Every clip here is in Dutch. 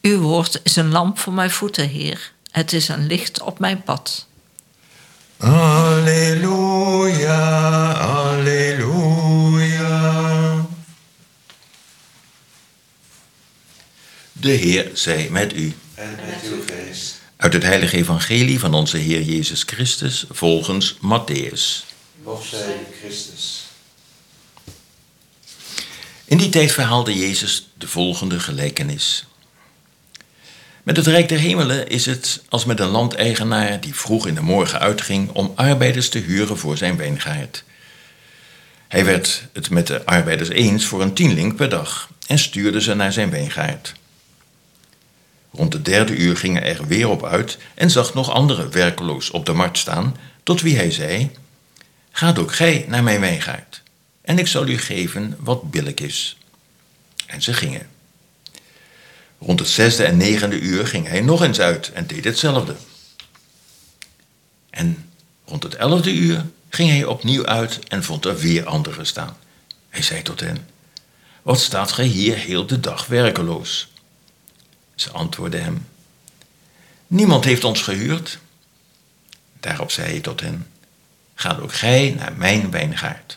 Uw woord is een lamp voor mijn voeten, Heer. Het is een licht op mijn pad. Alleluia, alleluia. De Heer zij met u. En met uw geest. Uit het heilige evangelie van onze Heer Jezus Christus volgens Mattheüs. Lof zij u, Christus. In die tijd verhaalde Jezus de volgende gelijkenis. Met het Rijk der Hemelen is het als met een landeigenaar die vroeg in de morgen uitging om arbeiders te huren voor zijn wijngaard. Hij werd het met de arbeiders eens voor een 10 per dag en stuurde ze naar zijn wijngaard. Rond de 3e uur ging hij er weer op uit en zag nog anderen werkeloos op de markt staan, tot wie hij zei: Gaat ook gij naar mijn wijngaard, en ik zal u geven wat billijk is. En ze gingen. Rond het 6e en 9e uur ging hij nog eens uit en deed hetzelfde. En rond het 11e uur ging hij opnieuw uit en vond er weer anderen staan. Hij zei tot hen: Wat staat gij hier heel de dag werkeloos? Ze antwoordden hem: Niemand heeft ons gehuurd. Daarop zei hij tot hen: Gaat ook gij naar mijn wijngaard.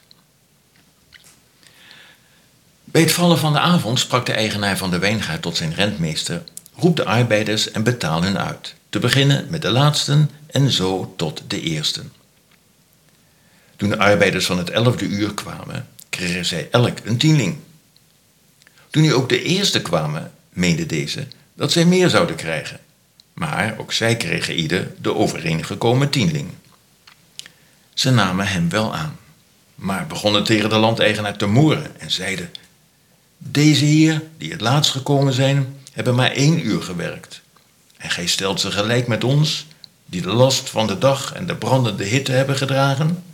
Bij het vallen van de avond sprak de eigenaar van de wijngaard tot zijn rentmeester: Roep de arbeiders en betaal hen uit, te beginnen met de laatsten en zo tot de eersten. Toen de arbeiders van het 11e uur kwamen, kregen zij elk een 10. Toen nu ook de eerste kwamen, meende deze dat zij meer zouden krijgen. Maar ook zij kregen ieder de overeengekomen 10. Ze namen hem wel aan, maar begonnen tegen de landeigenaar te moeren en zeiden: Deze hier, die het laatst gekomen zijn, hebben maar 1 uur gewerkt. En gij stelt ze gelijk met ons, die de last van de dag en de brandende hitte hebben gedragen?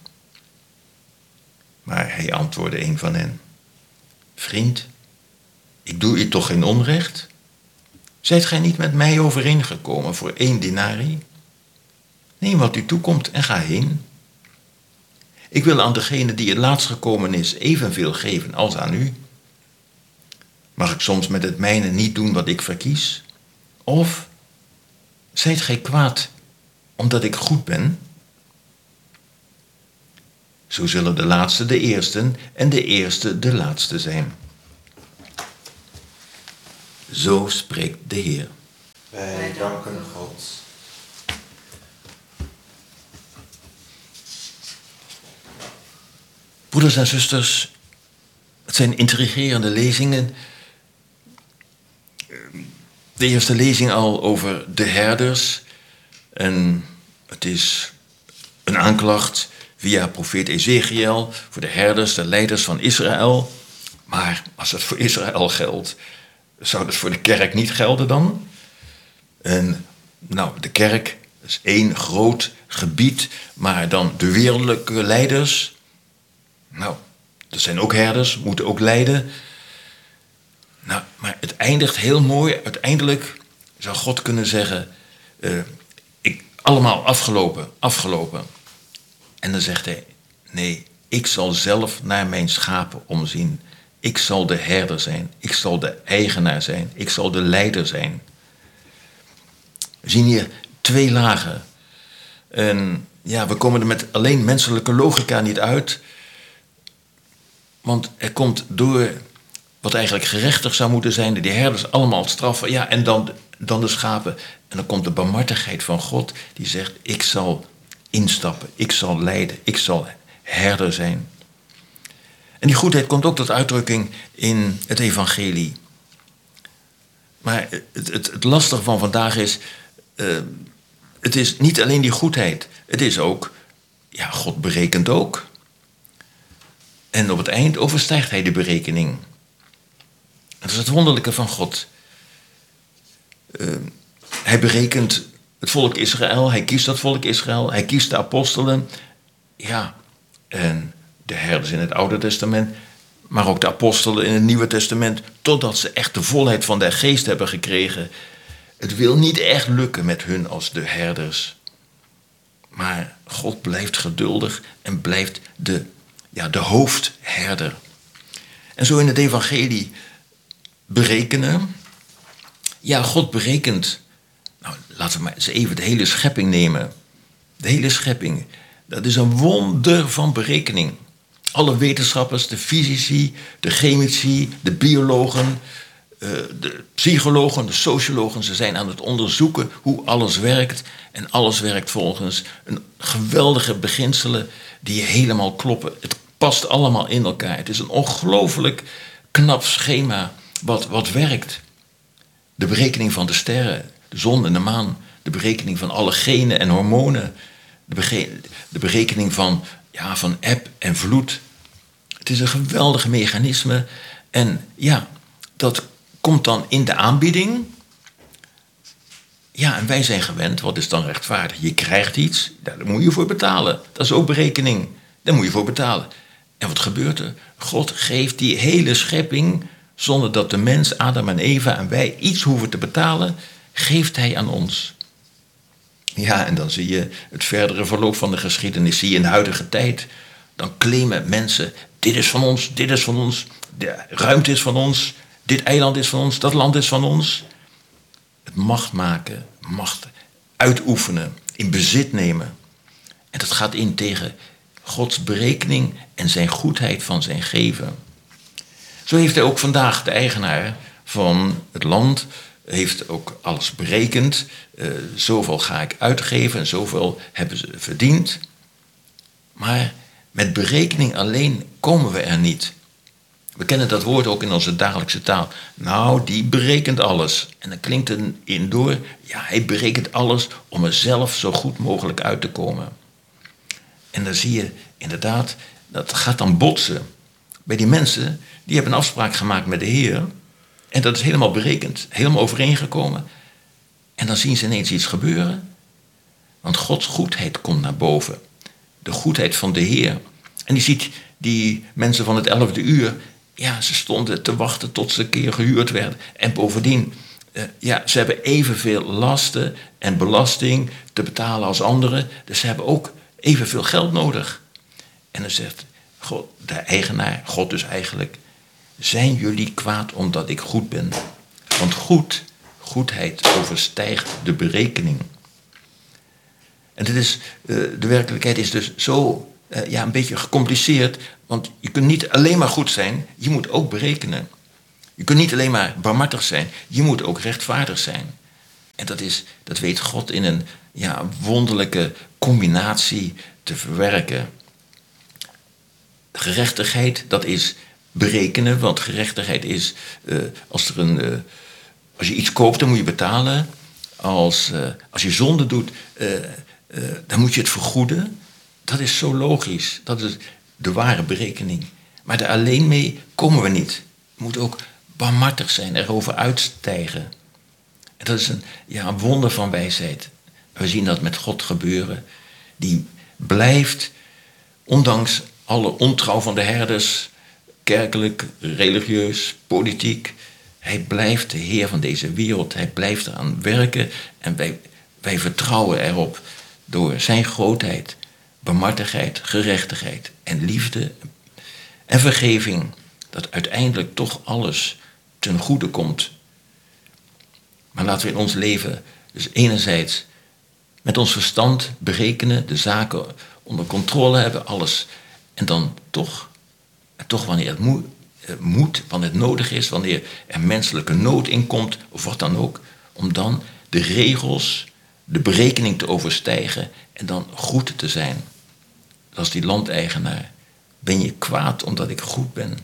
Maar hij antwoordde een van hen: Vriend, ik doe u toch geen onrecht? Zijt gij niet met mij overeengekomen voor 1 denarii? Neem wat u toekomt en ga heen. Ik wil aan degene die het laatst gekomen is evenveel geven als aan u. Mag ik soms met het mijne niet doen wat ik verkies? Of zijt gij kwaad omdat ik goed ben? Zo zullen de laatste de eersten en de eerste de laatste zijn. Zo spreekt de Heer. Wij danken God. Broeders en zusters, het zijn intrigerende lezingen. De eerste lezing al over de herders. En het is een aanklacht via profeet Ezechiël voor de herders, de leiders van Israël. Maar als het voor Israël geldt, zou dat voor de kerk niet gelden dan? En nou, de kerk is 1 groot gebied, maar dan de wereldlijke leiders. Nou, dat zijn ook herders, moeten ook leiden. Nou, maar het eindigt heel mooi. Uiteindelijk zou God kunnen zeggen: allemaal afgelopen. En dan zegt hij: nee, ik zal zelf naar mijn schapen omzien. Ik zal de herder zijn. Ik zal de eigenaar zijn. Ik zal de leider zijn. We zien hier 2 lagen. En ja, we komen er met alleen menselijke logica niet uit. Want er komt door wat eigenlijk gerechtig zou moeten zijn, die herders allemaal straffen. Ja, en dan de schapen. En dan komt de barmhartigheid van God die zegt: ik zal instappen, ik zal leiden, ik zal herder zijn. En die goedheid komt ook tot uitdrukking in het evangelie. Maar het lastige van vandaag is, het is niet alleen die goedheid. Het is ook, ja, God berekent ook. En op het eind overstijgt hij de berekening. Dat is het wonderlijke van God. Hij berekent het volk Israël, hij kiest dat volk Israël, hij kiest de apostelen. Ja, en de herders in het Oude Testament, maar ook de apostelen in het Nieuwe Testament, totdat ze echt de volheid van de geest hebben gekregen. Het wil niet echt lukken met hun als de herders. Maar God blijft geduldig en blijft de hoofdherder. En zo in het evangelie berekenen. Ja, God berekent. Nou, laten we maar eens even de hele schepping nemen. De hele schepping. Dat is een wonder van berekening. Alle wetenschappers, de fysici, de chemici, de biologen, de psychologen, de sociologen, ze zijn aan het onderzoeken hoe alles werkt. En alles werkt volgens een geweldige beginselen die helemaal kloppen. Het past allemaal in elkaar. Het is een ongelooflijk knap schema wat werkt. De berekening van de sterren, de zon en de maan. De berekening van alle genen en hormonen. De berekening van eb en vloed. Het is een geweldig mechanisme. En ja, dat komt dan in de aanbieding. Ja, en wij zijn gewend, wat is dan rechtvaardig? Je krijgt iets, daar moet je voor betalen. Dat is ook berekening, daar moet je voor betalen. En wat gebeurt er? God geeft die hele schepping, zonder dat de mens, Adam en Eva en wij iets hoeven te betalen, geeft hij aan ons. Ja, en dan zie je het verdere verloop van de geschiedenis, zie je in de huidige tijd. Dan claimen mensen, dit is van ons, dit is van ons, de ruimte is van ons, dit eiland is van ons, dat land is van ons. Het macht maken, macht uitoefenen, in bezit nemen. En dat gaat in tegen Gods berekening en zijn goedheid van zijn geven. Zo heeft hij ook vandaag, de eigenaar van het land, heeft ook alles berekend. Zoveel ga ik uitgeven en zoveel hebben ze verdiend. Maar met berekening alleen komen we er niet. We kennen dat woord ook in onze dagelijkse taal. Nou, die berekent alles. En dan klinkt er in door, ja, hij berekent alles om er zelf zo goed mogelijk uit te komen. En dan zie je inderdaad, dat gaat dan botsen. Bij die mensen, die hebben een afspraak gemaakt met de Heer. En dat is helemaal berekend, helemaal overeengekomen. En dan zien ze ineens iets gebeuren. Want Gods goedheid komt naar boven. De goedheid van de Heer. En je ziet die mensen van het 11e uur. Ja, ze stonden te wachten tot ze een keer gehuurd werden. En bovendien, ze hebben evenveel lasten en belasting te betalen als anderen. Dus ze hebben ook evenveel geld nodig. En dan zegt God, de eigenaar, God dus eigenlijk, zijn jullie kwaad omdat ik goed ben? Want goedheid overstijgt de berekening. En de werkelijkheid is dus zo een beetje gecompliceerd. Want je kunt niet alleen maar goed zijn, je moet ook berekenen. Je kunt niet alleen maar barmhartig zijn, je moet ook rechtvaardig zijn. En dat weet God in een wonderlijke combinatie te verwerken. Gerechtigheid, dat is berekenen, want gerechtigheid is als je iets koopt, dan moet je betalen. Als je zonde doet, dan moet je het vergoeden. Dat is zo logisch. Dat is de ware berekening. Maar daar alleen mee komen we niet. We moeten ook barmhartig zijn, erover uitstijgen. En dat is een wonder van wijsheid. We zien dat met God gebeuren. Die blijft, ondanks alle ontrouw van de herders, kerkelijk, religieus, politiek, hij blijft de Heer van deze wereld. Hij blijft eraan werken en wij vertrouwen erop door zijn grootheid, barmhartigheid, gerechtigheid en liefde en vergeving, dat uiteindelijk toch alles ten goede komt. Maar laten we in ons leven dus enerzijds met ons verstand berekenen, de zaken onder controle hebben, alles. En dan toch wanneer het moet, wanneer het nodig is, wanneer er menselijke nood in komt, of wat dan ook, om dan de regels, de berekening te overstijgen en dan goed te zijn. Als die landeigenaar, ben je kwaad omdat ik goed ben?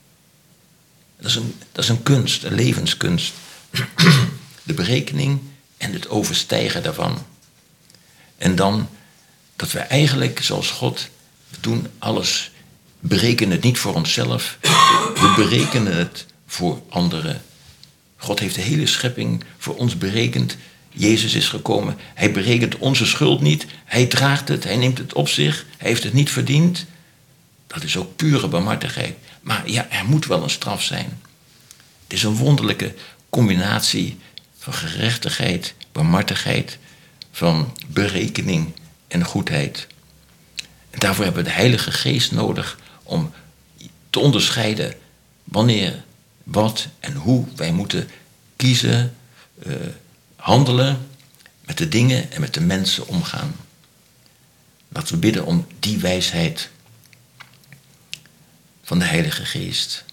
Dat is een kunst, een levenskunst. De berekening en het overstijgen daarvan. En dan dat we eigenlijk, zoals God, we doen alles, berekenen het niet voor onszelf, we berekenen het voor anderen. God heeft de hele schepping voor ons berekend. Jezus is gekomen, hij berekent onze schuld niet, hij draagt het, hij neemt het op zich, hij heeft het niet verdiend. Dat is ook pure barmhartigheid. Maar er moet wel een straf zijn. Het is een wonderlijke combinatie van gerechtigheid, barmhartigheid, van berekening en goedheid. En daarvoor hebben we de Heilige Geest nodig om te onderscheiden wanneer, wat en hoe wij moeten kiezen, handelen, met de dingen en met de mensen omgaan. Laten we bidden om die wijsheid van de Heilige Geest.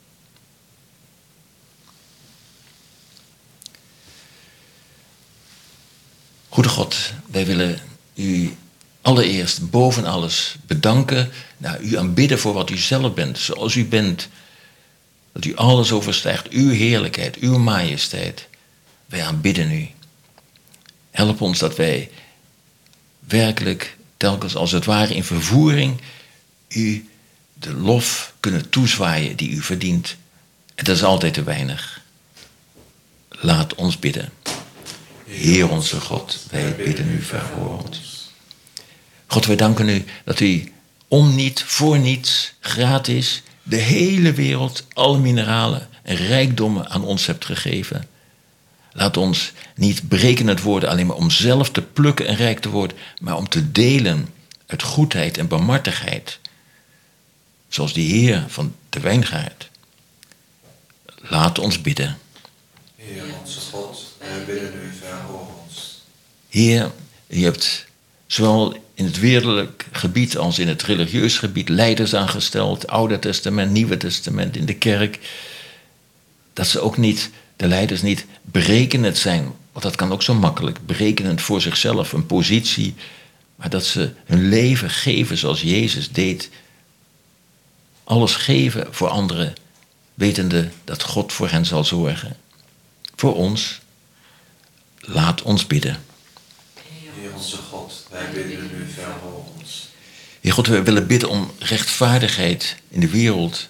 Goede God, wij willen u allereerst boven alles bedanken, u aanbidden voor wat u zelf bent, zoals u bent. Dat u alles overstijgt, uw heerlijkheid, uw majesteit. Wij aanbidden u. Help ons dat wij werkelijk telkens als het ware in vervoering u de lof kunnen toezwaaien die u verdient. En dat is altijd te weinig. Laat ons bidden. Heer onze God, wij bidden u, verhoor ons. God, wij danken u dat u om niet, voor niets, gratis, de hele wereld, alle mineralen en rijkdommen aan ons hebt gegeven. Laat ons niet berekenend worden alleen maar om zelf te plukken en rijk te worden, maar om te delen uit goedheid en barmhartigheid. Zoals die Heer van de wijngaard. Laat ons bidden. Heer onze God, wij bidden u, verhoor ons. Heer, u hebt zowel in het wereldlijk gebied als in het religieus gebied leiders aangesteld, Oude Testament, Nieuwe Testament, in de kerk. Dat ze ook niet, de leiders niet berekenend zijn, want dat kan ook zo makkelijk, berekenend voor zichzelf, een positie, maar dat ze hun leven geven zoals Jezus deed. Alles geven voor anderen, wetende dat God voor hen zal zorgen. Voor ons, laat ons bidden. Heer onze God, wij bidden u, verhoor ons. Heer God, we willen bidden om rechtvaardigheid in de wereld.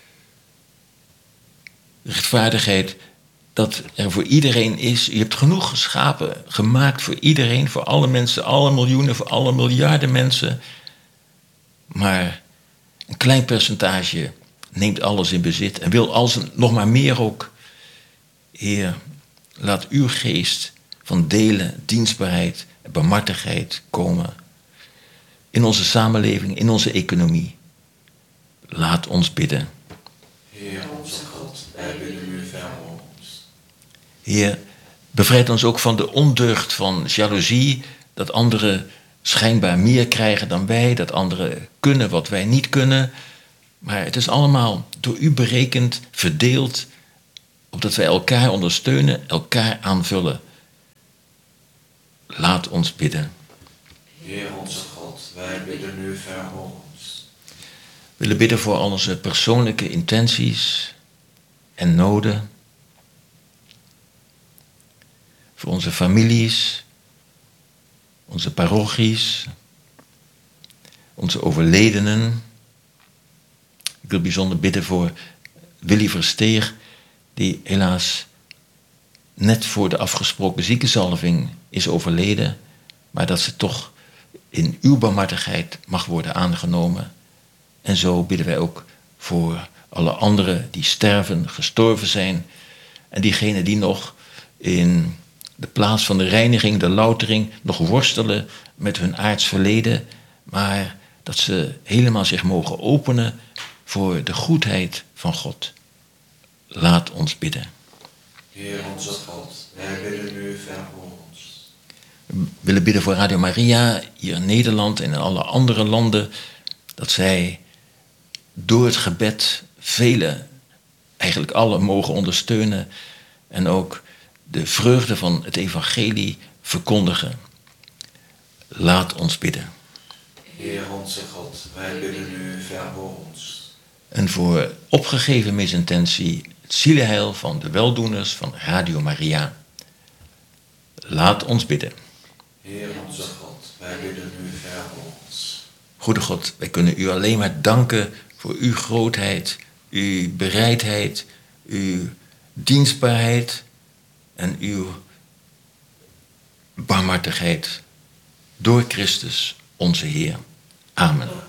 Rechtvaardigheid dat er voor iedereen is. U hebt genoeg geschapen, gemaakt voor iedereen, voor alle mensen, alle miljoenen, voor alle miljarden mensen. Maar een klein percentage neemt alles in bezit en wil alles nog maar meer ook. Heer, laat uw geest van delen, dienstbaarheid en barmhartigheid komen. In onze samenleving, in onze economie. Laat ons bidden. Heer onze God, wij bidden u, verhoor ons. Heer, bevrijd ons ook van de ondeugd van jaloezie, dat anderen schijnbaar meer krijgen dan wij, dat anderen kunnen wat wij niet kunnen. Maar het is allemaal door u berekend, verdeeld, opdat wij elkaar ondersteunen, elkaar aanvullen. Laat ons bidden. Heer onze God, wij bidden u, verhoor ons. We willen bidden voor al onze persoonlijke intenties en noden. Voor onze families, onze parochies, onze overledenen. Ik wil bijzonder bidden voor Willy Versteeg, die helaas net voor de afgesproken ziekenzalving is overleden, maar dat ze toch in uw barmhartigheid mag worden aangenomen. En zo bidden wij ook voor alle anderen die sterven, gestorven zijn, en diegenen die nog in de plaats van de reiniging, de loutering, nog worstelen met hun aards verleden, maar dat ze helemaal zich mogen openen voor de goedheid van God. Laat ons bidden. Heer onze God, wij bidden u, verhoor ons. We willen bidden voor Radio Maria hier in Nederland en in alle andere landen, dat zij door het gebed velen, eigenlijk allen, mogen ondersteunen en ook de vreugde van het evangelie verkondigen. Laat ons bidden. Heer onze God, wij bidden u, verhoor ons. En voor opgegeven misintentie het zielenheil van de weldoeners van Radio Maria. Laat ons bidden. Heer onze God, wij bidden u, verhoor ons. Goede God, wij kunnen u alleen maar danken voor uw grootheid, uw bereidheid, uw dienstbaarheid en uw barmhartigheid door Christus onze Heer. Amen.